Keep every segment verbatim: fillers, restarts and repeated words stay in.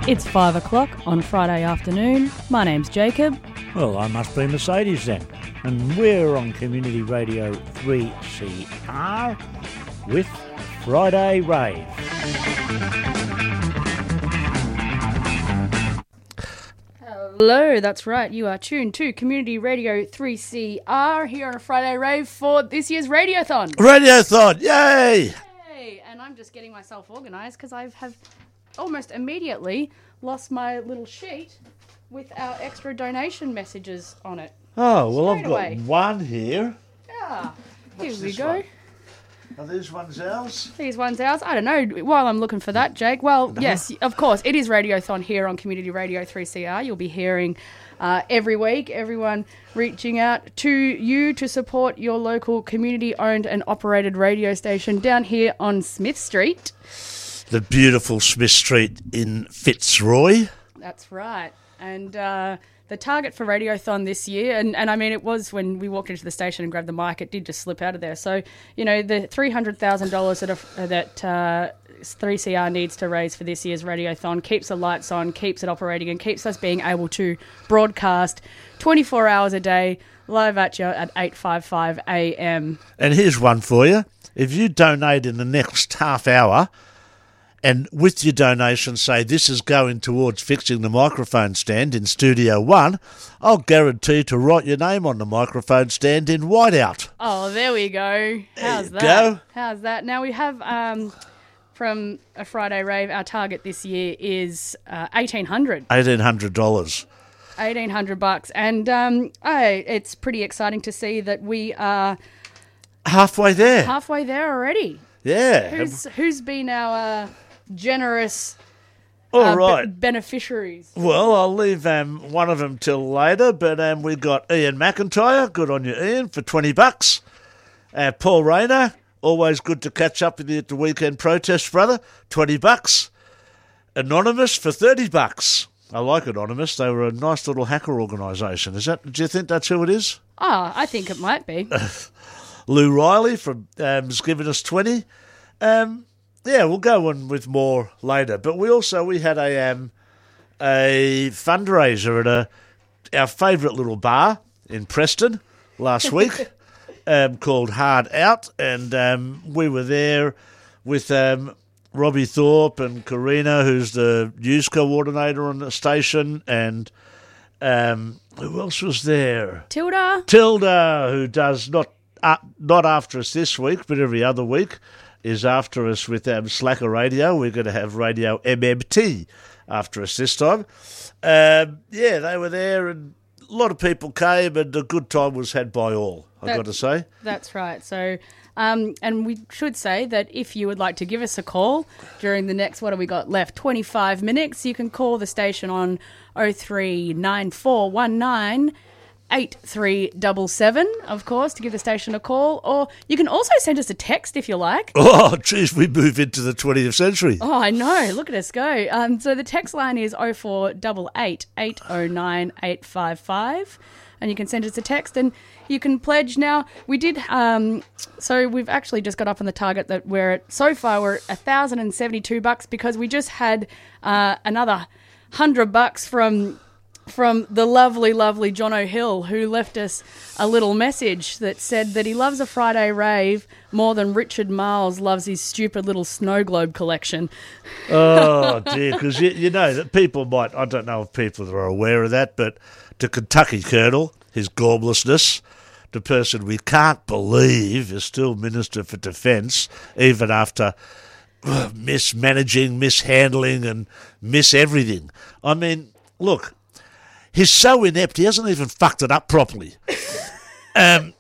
It's five o'clock on Friday afternoon. My name's Jacob. Well, I must be Mercedes then. And we're on Community Radio three C R with Friday Rave. Hello, that's right. You are tuned to Community Radio three C R here on a Friday Rave for this year's Radiothon. Radiothon, yay! Yay! And I'm just getting myself organised because I have almost immediately lost my little sheet with our extra donation messages on it. Oh, well, Straight I've got away. one here. Yeah, here What's we this go. one? Are these ones ours? These ones ours. I don't know. While I'm looking for that, Jake. Well, yes, of course, it is Radiothon here on Community Radio three C R. You'll be hearing uh, every week everyone reaching out to you to support your local community-owned and operated radio station down here on Smith Street. The beautiful Smith Street in Fitzroy. That's right. And uh, the target for Radiothon this year, and, and I mean, it was when we walked into the station and grabbed the mic, it did just slip out of there. So, you know, the three hundred thousand dollars that, are, that uh, three C R needs to raise for this year's Radiothon keeps the lights on, keeps it operating, and keeps us being able to broadcast twenty-four hours a day live at you at eight fifty-five a m. And here's one for you. If you donate in the next half hour, and with your donation say this is going towards fixing the microphone stand in Studio One, I'll guarantee to write your name on the microphone stand in whiteout. Oh, there we go. How's There that? you go. How's that? Now we have um, from a Friday Rave, our target this year is uh, eighteen hundred. eighteen hundred dollars. eighteen hundred bucks, and um, I, it's pretty exciting to see that we are Halfway there. halfway there already. Yeah. Who's who's been our uh, generous All uh, right. be- beneficiaries? Well, I'll leave um, one of them till later, but um, we got Ian McIntyre. Good on you, Ian, for twenty bucks. Uh, Paul Rayner, always good to catch up with you at the weekend protest, brother. twenty bucks. Anonymous for thirty bucks. I like Anonymous. They were a nice little hacker organisation. Is that? Do you think that's who it is? Ah, I think it might be. Lou Riley from um, has given us twenty. Um, yeah, we'll go on with more later. But we also we had a um, a fundraiser at a our favourite little bar in Preston last week um, called Hard Out, and um, we were there with um, Robbie Thorpe and Karina, who's the news coordinator on the station, and um, who else was there? Tilda? Tilda, who does not uh, not after us this week, but every other week, is after us with um, Slacker Radio. We're going to have Radio M M T after us this time. Um, yeah, they were there, and a lot of people came, and a good time was had by all, I've That- got to say. That's right. So, um, and we should say that if you would like to give us a call during the next, what have we got left, twenty-five minutes, you can call the station on oh three nine four one nine eight three seven seven, of course, to give the station a call. Or you can also send us a text if you like. Oh, geez, we move into the twentieth century. Oh, I know. Look at us go. Um, so the text line is oh four eight eight, eight oh nine, eight five five. And you can send us a text and you can pledge. Now, we did, um, so we've actually just got up on the target that we're at, so far we're at one thousand seventy-two bucks because we just had uh, another one hundred bucks from from the lovely, lovely John O'Hill, who left us a little message that said that he loves a Friday Rave more than Richard Miles loves his stupid little snow globe collection. Oh, dear, because you, you know that people might, I don't know if people are aware of that, but the Kentucky Colonel, his gormlessness, the person we can't believe is still Minister for Defence, even after uh, mismanaging, mishandling and miss everything. I mean, look, he's so inept, he hasn't even fucked it up properly. um,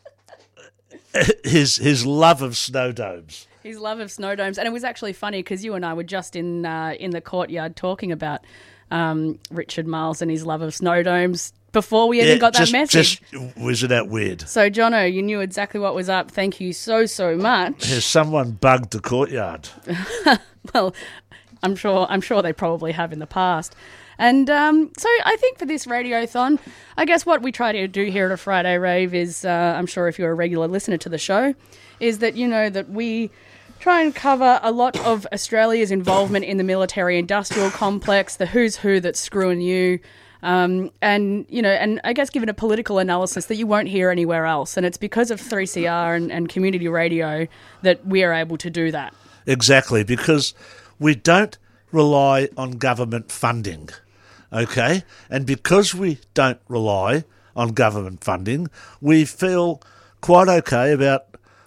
his his love of snow domes. His love of snow domes. And it was actually funny because you and I were just in uh, in the courtyard talking about um, Richard Miles and his love of snow domes before we even got that just, message. Just, wasn't that weird? So, Jono, you knew exactly what was up. Thank you so, so much. Has someone bugged the courtyard? Well, I'm sure I'm sure they probably have in the past. And um, so I think for this Radiothon, I guess what we try to do here at a Friday Rave is, uh, I'm sure if you're a regular listener to the show, is that, you know, that we try and cover a lot of Australia's involvement in the military-industrial complex, the who's who that's screwing you, um, and, you know, and I guess given a political analysis that you won't hear anywhere else. And it's because of three C R and, and community radio that we are able to do that. Exactly, because we don't rely on government funding, okay? And because we don't rely on government funding, we feel quite okay about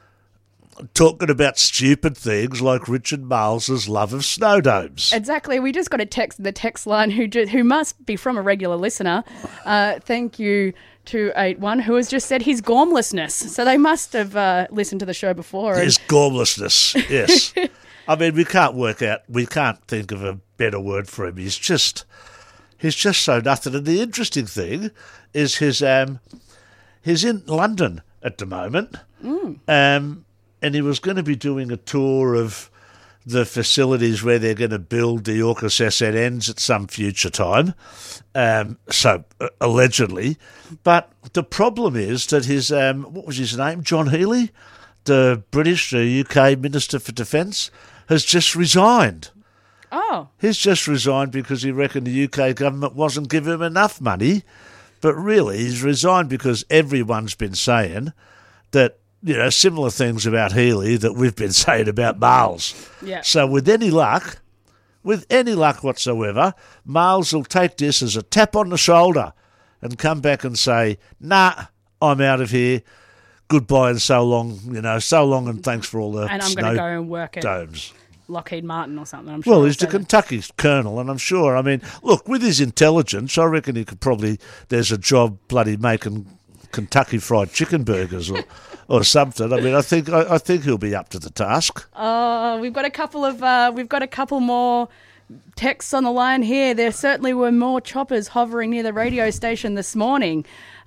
talking about stupid things like Richard Miles's love of snow domes. Exactly. We just got a text in the text line who ju- who must be from a regular listener. Uh, thank you, two eight one, who has just said his gormlessness. So they must have uh, listened to the show before. His gormlessness, yes. I mean, we can't work out, we can't think of a better word for him. He's just, he's just so nothing. And the interesting thing is his, um, he's in London at the moment. Mm. Um, and he was going to be doing a tour of the facilities where they're going to build the AUKUS S N Ns at some future time, um, so uh, allegedly. But the problem is that his, um, what was his name, John Healey, the British, the U K Minister for Defence, has just resigned. Oh. He's just resigned because he reckoned the U K government wasn't giving him enough money. But really, he's resigned because everyone's been saying that, you know, similar things about Healey that we've been saying about Miles. Yeah. So with any luck, with any luck whatsoever, Miles will take this as a tap on the shoulder and come back and say, nah, I'm out of here. Goodbye and so long, you know, so long and thanks for all the And I'm snow going to go and work at domes. Lockheed Martin or something, I'm sure. Well, he's the Kentucky colonel, and I'm sure, I mean, look, with his intelligence, I reckon he could probably, there's a job bloody making Kentucky Fried Chicken burgers or, or something. I mean, I think I, I think he'll be up to the task. Oh, we've got a couple of uh, we've got a couple more texts on the line here. There certainly were more choppers hovering near the radio station this morning.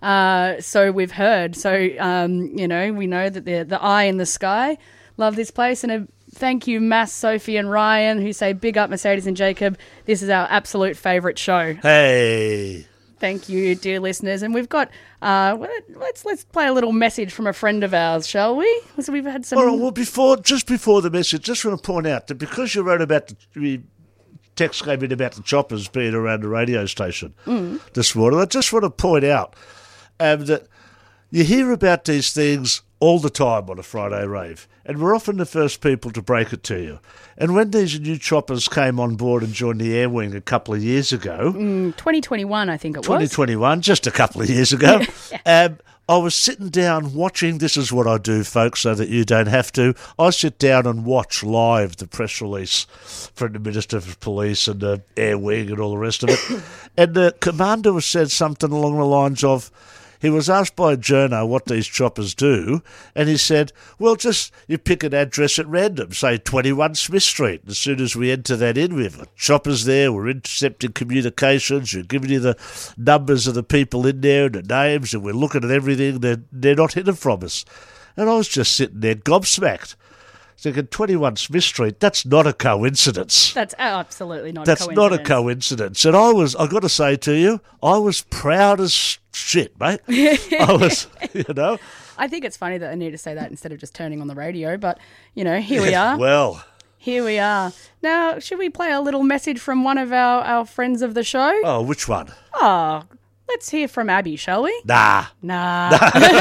Uh, so we've heard. So um, you know, we know that the the eye in the sky. Love this place, and a thank you, Mass, Sophie, and Ryan, who say big up Mercedes and Jacob. This is our absolute favourite show. Hey. Thank you, dear listeners. And we've got, uh, let's let's play a little message from a friend of ours, shall we? So we've had some... All right, well, before, just before the message, just want to point out that because you wrote about, the text came in about the choppers being around the radio station mm. this morning, I just want to point out um, that you hear about these things all the time on a Friday rave, and we're often the first people to break it to you. And when these new choppers came on board and joined the Air Wing a couple of years ago... Mm, twenty twenty-one, I think it was. twenty twenty-one, just a couple of years ago. yeah. um, I was sitting down watching, this is what I do, folks, so that you don't have to. I sit down and watch live the press release from the Minister for Police and the Air Wing and all the rest of it. And the commander was said something along the lines of, he was asked by a journo what these choppers do, and he said, well, just you pick an address at random, say twenty-one Smith Street. As soon as we enter that in, we have got choppers there, we're intercepting communications, we're giving you the numbers of the people in there and the names, and we're looking at everything. They're, they're not hidden from us. And I was just sitting there gobsmacked, thinking twenty-one Smith Street, that's not a coincidence. That's absolutely not that's a coincidence. That's not a coincidence. And I was, I've got to say to you, I was proud as shit, mate. I was, you know. I think it's funny that I need to say that instead of just turning on the radio, but, you know, here we are. Well. Here we are. Now, should we play a little message from one of our, our friends of the show? Oh, which one? Oh, let's hear from Abby, shall we? Nah. Nah.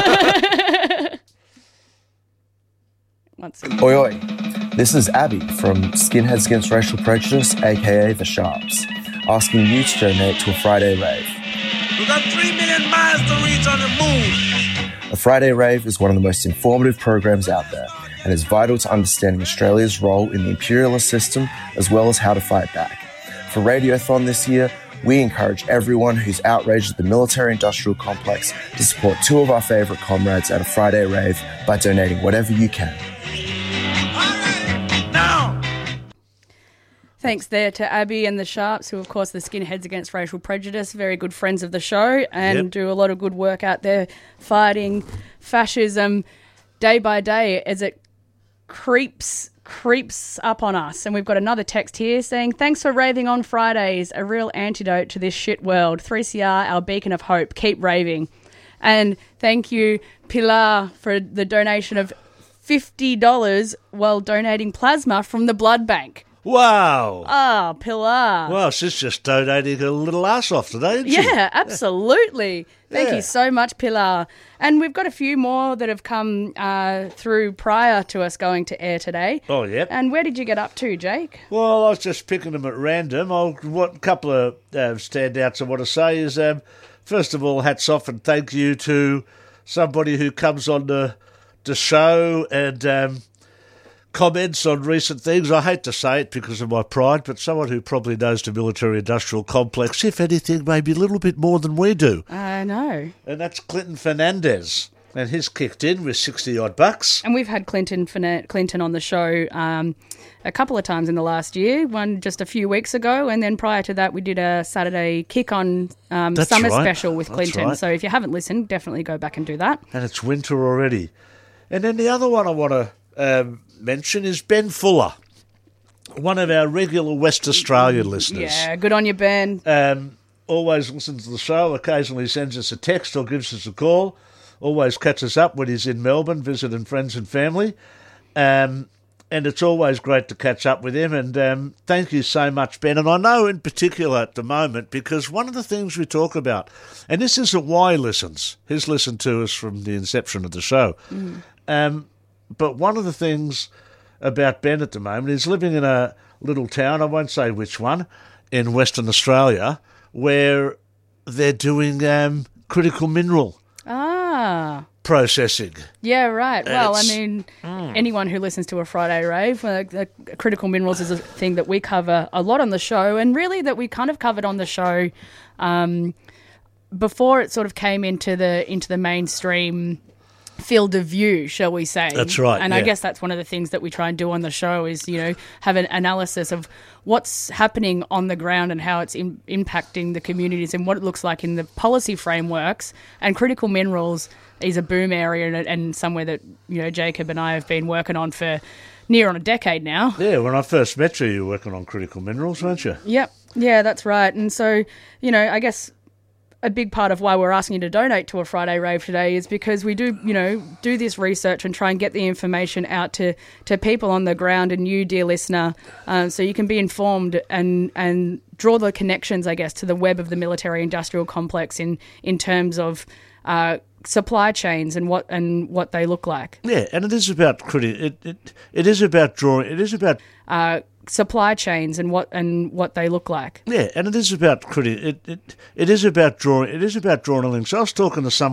Once Oi, oi. This is Abby from Skinheads Against Racial Prejudice, aka The Sharps, asking you to donate to a Friday rave. We got three million miles to reach on the moon. A Friday rave is one of the most informative programs out there and is vital to understanding Australia's role in the imperialist system as well as how to fight back. For Radiothon this year, we encourage everyone who's outraged at the military-industrial complex to support two of our favourite comrades at a Friday rave by donating whatever you can. Thanks there to Abby and the Sharps, who, of course, the Skinheads Against Racial Prejudice, very good friends of the show and yep. do a lot of good work out there fighting fascism day by day as it creeps creeps up on us. And we've got another text here saying, thanks for raving on Fridays, a real antidote to this shit world. three C R, our beacon of hope. Keep raving. And thank you, Pilar, for the donation of fifty dollars while donating plasma from the blood bank. Wow. Ah, Pilar. Well, she's just donating her little ass off today, isn't she? Yeah, absolutely. Thank Yeah. you so much, Pilar. And we've got a few more that have come uh, through prior to us going to air today. Oh, yep. And where did you get up to, Jake? Well, I was just picking them at random. I'll, what a couple of uh, standouts I want to say is, um, first of all, hats off and thank you to somebody who comes on the, the show and um, comments on recent things. I hate to say it because of my pride, but someone who probably knows the military-industrial complex, if anything, maybe a little bit more than we do. I know. And that's Clinton Fernandez. And he's kicked in with sixty-odd bucks. And we've had Clinton Fernan- Clinton on the show um, a couple of times in the last year, one just a few weeks ago, and then prior to that we did a Saturday kick-on um, That's summer right. special with That's Clinton. right. So if you haven't listened, definitely go back and do that. And it's winter already. And then the other one I want to um, mention is Ben Fuller, one of our regular West Australian listeners. Yeah, good on you, Ben. Um, always listens to the show, occasionally sends us a text or gives us a call, always catches up when he's in Melbourne visiting friends and family. Um, and it's always great to catch up with him. And um, thank you so much, Ben. And I know in particular at the moment, because one of the things we talk about, and this isn't why he listens, he's listened to us from the inception of the show. Mm. Um, but one of the things about Ben at the moment is living in a little town, I won't say which one, in Western Australia, where they're doing um, critical mineral Ah. processing. Yeah, right. Well, I It's- mean, anyone who listens to a Friday Rave, uh, the critical minerals is a thing that we cover a lot on the show, and really that we kind of covered on the show um, before it sort of came into the into the mainstream field of view, shall we say. That's right, And I yeah. guess that's one of the things that we try and do on the show is, you know, have an analysis of what's happening on the ground and how it's in, impacting the communities and what it looks like in the policy frameworks. And critical minerals is a boom area and, and somewhere that, you know, Jacob and I have been working on for near on a decade now. Yeah, when I first met you, you were working on critical minerals, weren't you? Yep. Yeah, that's right. And so, you know, I guess a big part of why we're asking you to donate to a Friday Rave today is because we do, you know, do this research and try and get the information out to, to people on the ground and you, dear listener, uh, so you can be informed and and draw the connections, I guess, to the web of the military-industrial complex in in terms of uh, supply chains and what and what they look like. Yeah, and it is about criti- it, it it is about drawing. It is about Uh, supply chains and what and what they look like. yeah, and it is about criti- it, it it is about drawing. It is about drawing a link. So I was talking to someone